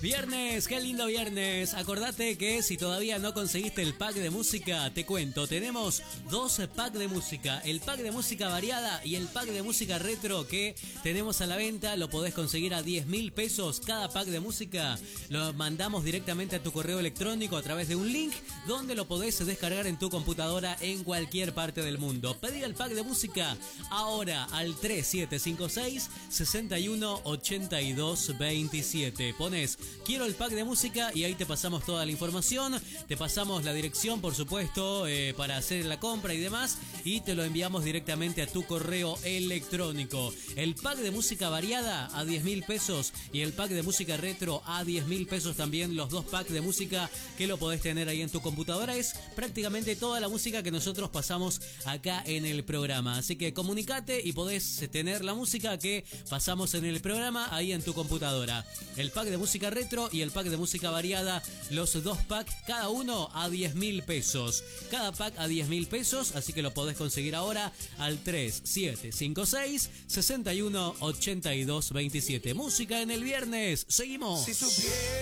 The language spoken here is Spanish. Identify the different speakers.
Speaker 1: Viernes, qué lindo viernes. Acordate que si todavía no conseguiste el pack de música, te cuento, tenemos dos packs de música. El pack de música variada y el pack de música retro que tenemos a la venta. Lo podés conseguir a 10.000 pesos cada pack de música. Lo mandamos directamente a tu correo electrónico a través de un link donde lo podés descargar en tu computadora en cualquier parte del mundo. Pedí el pack de música ahora al 3756 61 82 27. Pones quiero el pack de música y ahí te pasamos toda la información, te pasamos la dirección, por supuesto, para hacer la compra y demás, y te lo enviamos directamente a tu correo electrónico. El pack de música variada a 10.000 pesos y el pack de música retro a 10.000 pesos también. Los dos packs de música que lo podés tener ahí en tu computadora. Es prácticamente toda la música que nosotros pasamos acá en el programa. Así que comunicate y podés tener la música que pasamos en el programa ahí en tu computadora. El pack de música retro y el pack de música variada, los dos packs, cada uno a 10.000 pesos. Cada pack a 10.000 pesos, así que lo podés conseguir ahora al 3756 61 82 27. Música en el viernes. Seguimos.
Speaker 2: Si supiera